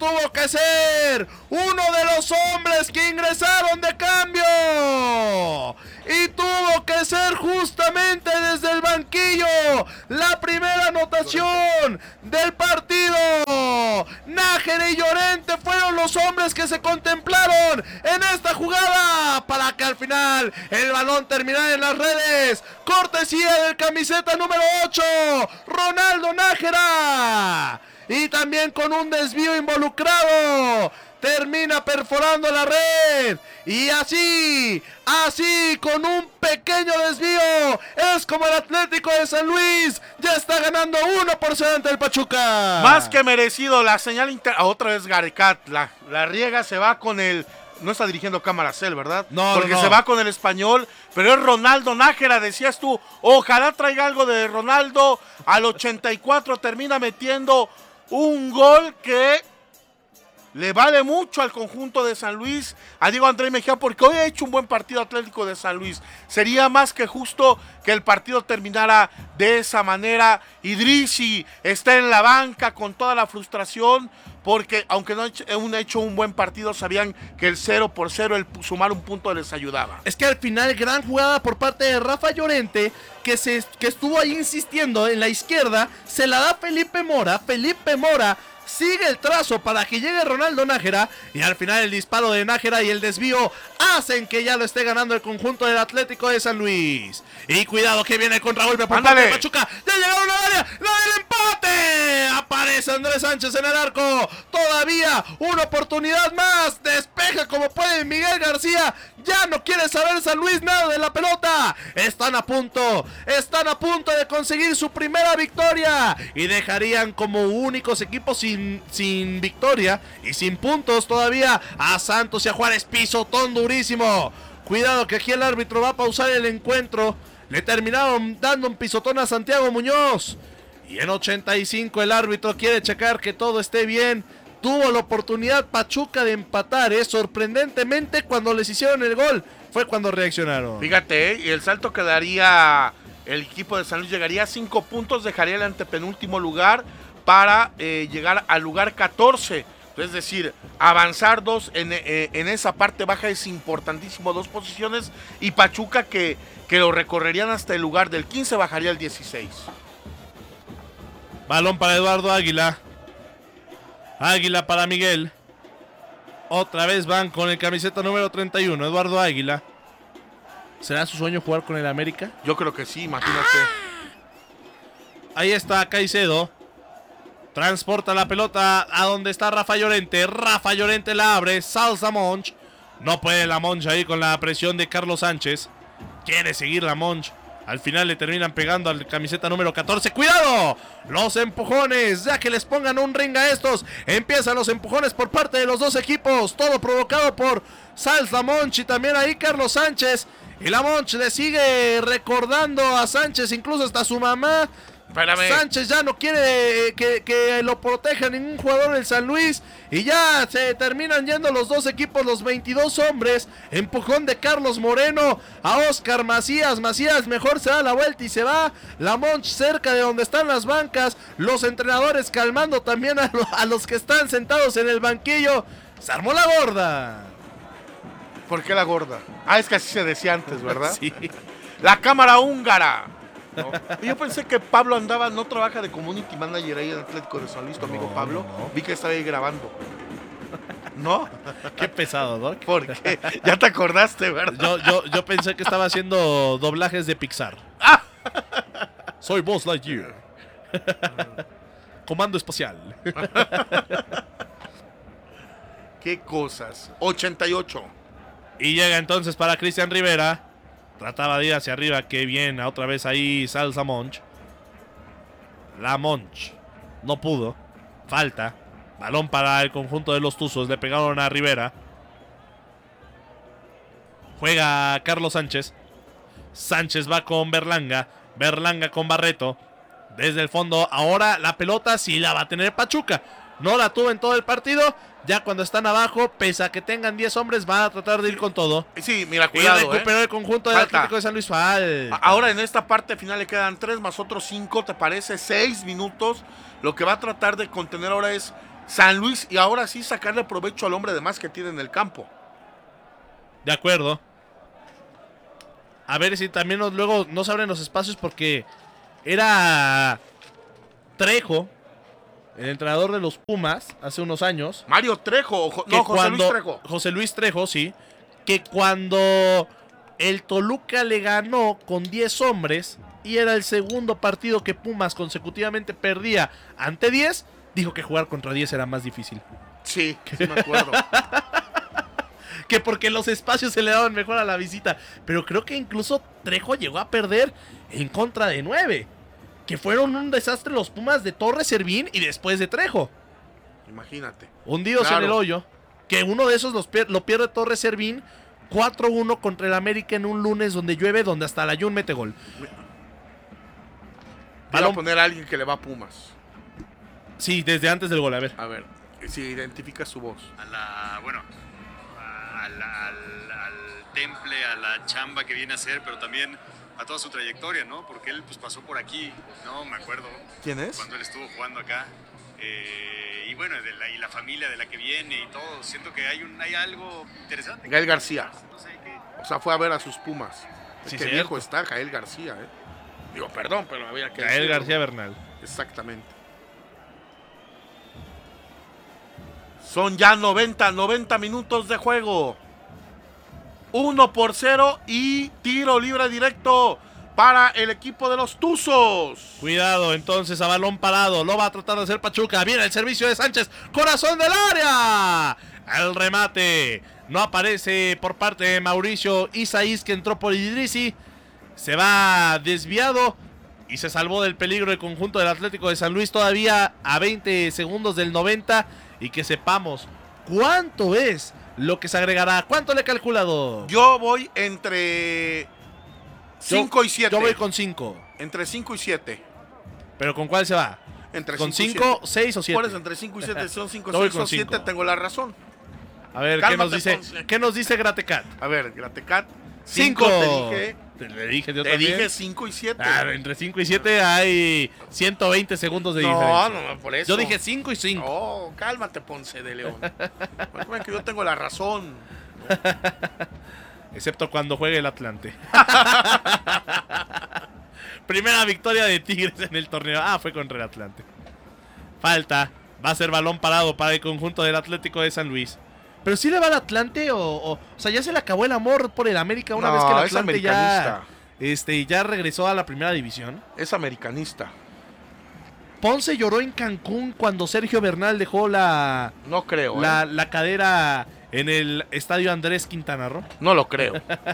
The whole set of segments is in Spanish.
tuvo que ser uno de los hombres que ingresaron de cambio. Y tuvo que ser justamente desde el banquillo la primera anotación del partido. Nájera y Llorente fueron los hombres que se contemplaron en esta jugada para que al final el balón terminara en las redes. Cortesía del camiseta número 8, Ronaldo Nájera. Y también con un desvío involucrado termina perforando la red. Y así, con un pequeño desvío, es como el Atlético de San Luis ya está ganando 1-0 ante el Pachuca. Más que merecido, la señal otra vez Garecat, la riega, se va con el... No está dirigiendo Cámara Cel, ¿verdad? No, porque no. Se va con el Español, pero es Ronaldo Nájera, decías tú, ojalá traiga algo de Ronaldo. Al 84 termina metiendo un gol que le vale mucho al conjunto de San Luis, a Diego Andrés Mejía, porque hoy ha hecho un buen partido Atlético de San Luis. Sería más que justo que el partido terminara de esa manera. Idrissi está en la banca con toda la frustración, porque aunque no han hecho un buen partido, sabían que el 0-0, el sumar un punto les ayudaba. Es que al final, gran jugada por parte de Rafa Llorente, que estuvo ahí insistiendo en la izquierda, se la da Felipe Mora sigue el trazo para que llegue Ronaldo Nájera, y al final el disparo de Nájera y el desvío hacen que ya lo esté ganando el conjunto del Atlético de San Luis. Y cuidado que viene el contragolpe por parte de Pachuca. Ya llegaron al área, ¡la del empate! Aparece Andrés Sánchez en el arco. Todavía una oportunidad más. Despeja como puede Miguel García. Ya no quiere saber San Luis nada de la pelota. Están a punto de conseguir su primera victoria y dejarían como únicos equipos sin victoria y sin puntos todavía a Santos y a Juárez. Pisotón durísimo. Cuidado que aquí el árbitro va a pausar el encuentro. Le terminaron dando un pisotón a Santiago Muñoz. Y en 85 el árbitro quiere checar que todo esté bien. Tuvo la oportunidad Pachuca de empatar, sorprendentemente cuando les hicieron el gol fue cuando reaccionaron. Fíjate, y el salto que daría el equipo de San Luis llegaría a 5 puntos, dejaría el antepenúltimo lugar para llegar al lugar 14. Es decir, avanzar 2 en esa parte baja es importantísimo, 2 posiciones, y Pachuca que lo recorrerían hasta el lugar del 15, bajaría al 16. Balón para Eduardo Águila. Águila para Miguel. Otra vez van con el camiseta número 31, Eduardo Águila. ¿Será su sueño jugar con el América? Yo creo que sí, imagínate. Ahí está Caicedo. Transporta la pelota a donde está Rafa Llorente. Rafa Llorente la abre. Salsa Monch. No puede la Monch ahí con la presión de Carlos Sánchez. Quiere seguir la Monch. Al final le terminan pegando al camiseta número 14. ¡Cuidado! Los empujones. Ya que les pongan un ring a estos. Empiezan los empujones por parte de los dos equipos. Todo provocado por Salsa Monch y también ahí Carlos Sánchez. Y la Monch le sigue recordando a Sánchez, incluso hasta su mamá. Espérame. Sánchez ya no quiere que lo proteja ningún jugador del San Luis. Y ya se terminan yendo los dos equipos, los 22 hombres. Empujón de Carlos Moreno a Oscar Macías. Macías mejor se da la vuelta y se va. La Monch cerca de donde están las bancas. Los entrenadores calmando también a los que están sentados en el banquillo. Se armó la gorda. ¿Por qué la gorda? Es que así se decía antes, ¿verdad? Sí. La cámara húngara. ¿No? Yo pensé que Pablo no trabaja de community manager ahí en Atlético de San Luis, tu amigo Pablo. No. Vi que estaba ahí grabando. ¿No? Qué pesado, Doc. ¿Por qué? Ya te acordaste, ¿verdad? Yo pensé que estaba haciendo doblajes de Pixar. Soy Buzz Lightyear. Comando espacial. Qué cosas. 88. Y llega entonces para Cristian Rivera. Trataba de ir hacia arriba, qué bien, otra vez ahí Salsa Monch. La Monch no pudo, falta. Balón para el conjunto de los Tuzos, le pegaron a Rivera. Juega Carlos Sánchez. Sánchez va con Berlanga. Berlanga con Barreto. Desde el fondo, ahora la pelota sí la va a tener Pachuca. No la tuvo en todo el partido. Ya cuando están abajo, pese a que tengan 10 hombres, van a tratar de ir con todo. Sí, mira, cuidado. Y recuperó el conjunto del Atlético de San Luis. Falta. Ahora en esta parte final le quedan 3 más otros 5, ¿te parece? 6 minutos. Lo que va a tratar de contener ahora es San Luis y ahora sí sacarle provecho al hombre de más que tiene en el campo. De acuerdo. A ver si también luego no se abren los espacios porque era Trejo, el entrenador de los Pumas, hace unos años. Mario Trejo, Luis Trejo. José Luis Trejo, sí. Que cuando el Toluca le ganó con 10 hombres y era el segundo partido que Pumas consecutivamente perdía ante 10, dijo que jugar contra 10 era más difícil. Sí, sí me acuerdo. Que porque los espacios se le daban mejor a la visita. Pero creo que incluso Trejo llegó a perder en contra de 9. Que fueron un desastre los Pumas de Torres, Servín y después de Trejo. Imagínate. Hundidos Claro. en el hoyo. Que uno de esos lo pierde Torres, Servín 4-1 contra el América en un lunes donde llueve, donde hasta la Jun mete gol. Voy a poner a alguien que le va a Pumas. Sí, desde antes del gol, a ver. A ver, si identifica su voz. Al temple, a la chamba que viene a hacer, pero también a toda su trayectoria, ¿no? Porque él pues pasó por aquí, ¿no? Me acuerdo. ¿Quién es? Cuando él estuvo jugando acá. Y bueno, y la familia de la que viene y todo. Siento que hay algo interesante. Gael García. No sé qué. O sea, fue a ver a sus Pumas. Sí, Qué cierto. viejo está Gael García, ¿eh? Digo, perdón, pero había que Gael decirlo. García Bernal. Exactamente. Son ya 90 minutos de juego. 1-0 y tiro libre directo para el equipo de los Tuzos. Cuidado entonces a balón parado. Lo va a tratar de hacer Pachuca. Viene el servicio de Sánchez. Corazón del área. El remate. No aparece por parte de Mauricio Isaís, que entró por Idrisi. Se va desviado y se salvó del peligro el conjunto del Atlético de San Luis todavía a 20 segundos del 90. Y que sepamos cuánto es lo que se agregará. ¿Cuánto le he calculado? Yo voy entre 5 y 7. Yo voy con 5. Entre 5 y 7. ¿Pero con cuál se va? Entre ¿Con 5 5, 6 o 7? ¿Cuál es entre 5 y 7? Son 5, Yo voy 6 o con 7. cinco. Tengo la razón. A ver, Cálmate, Ponce. ¿qué nos dice Gratecat? A ver, Gratecat. 5. 5 Te dije yo te también. dije 5 y 7. Entre 5 y 7 hay 120 segundos de diferencia. No, por eso. Yo dije 5 y 5. Oh, cálmate, Ponce de León. Recuerden que yo tengo la razón. Excepto cuando juegue el Atlante. Primera victoria de Tigres en el torneo. Fue contra el Atlante. Falta. Va a ser balón parado para el conjunto del Atlético de San Luis. Pero sí le va al Atlante o sea, ya se le acabó el amor por el América una vez que el es Atlante ya regresó a la primera división. Es americanista. Ponce lloró en Cancún cuando Sergio Bernal dejó la No creo, la cadera en el estadio Andrés Quintana Roo. No lo creo.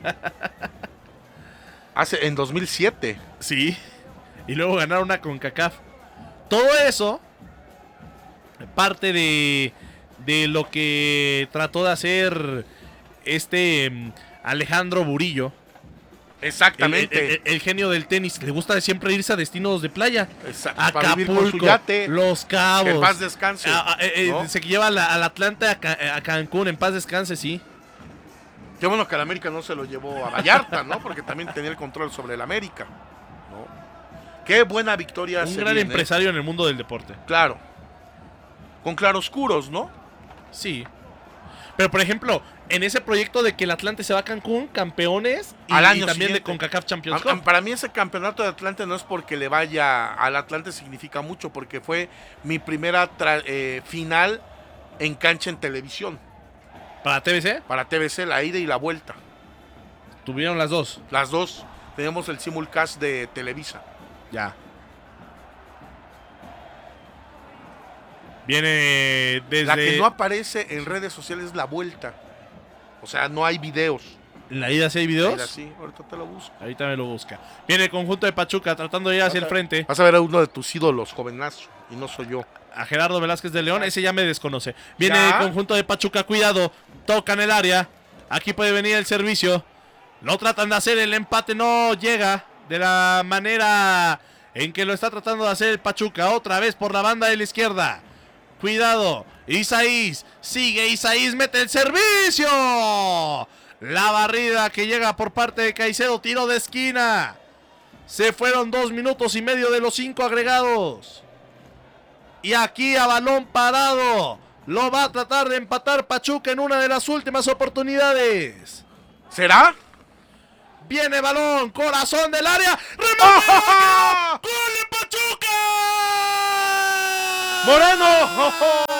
En 2007. Sí. Y luego ganaron una CONCACAF. Todo eso parte de lo que trató de hacer Alejandro Burillo. Exactamente. El genio del tenis. Le gusta siempre irse a destinos de playa. Para vivir con su Acapulco, yate. Los Cabos. Que en paz descanse. ¿No? Se lleva al Atlante a Cancún. En paz descanse, sí. Qué bueno que el América no se lo llevó a Vallarta, ¿no? Porque también tenía el control sobre el América, ¿no? Qué buena victoria. Un gran empresario en el mundo del deporte. Claro. Con claroscuros, ¿no? Sí. Pero, por ejemplo, en ese proyecto de que el Atlante se va a Cancún, campeones y Al año también siguiente. de CONCACAF Champions Cup. Para mí ese campeonato de Atlante no es porque le vaya al Atlante, significa mucho, porque fue mi primera final en cancha en televisión. ¿Para TBC? Para TBC, la ida y la vuelta. Tuvieron las dos. Las dos. Tenemos el simulcast de Televisa. Ya. Viene desde... La que no aparece en redes sociales es la vuelta. O sea, no hay videos. ¿En la ida sí hay videos? Mira, sí, ahorita te lo busco. Ahorita me lo busca. Viene el conjunto de Pachuca tratando de ir hacia el frente. Vas a ver a uno de tus ídolos, jovenazo, y no soy yo. A Gerardo Velázquez de León, ese ya me desconoce. Viene ¿Ya? el conjunto de Pachuca, cuidado. Tocan el área. Aquí puede venir el servicio. Lo tratan de hacer, el empate no llega de la manera en que lo está tratando de hacer el Pachuca. Otra vez por la banda de la izquierda. Cuidado, Isaís, sigue Isaís, mete el servicio. La barrida que llega por parte de Caicedo, tiro de esquina. Se fueron 2 minutos y medio de los 5 agregados. Y aquí a balón parado lo va a tratar de empatar Pachuca en una de las últimas oportunidades. ¿Será? Viene balón, corazón del área. ¡Remate! ¡Gol de Pachuca! ¡Moreno!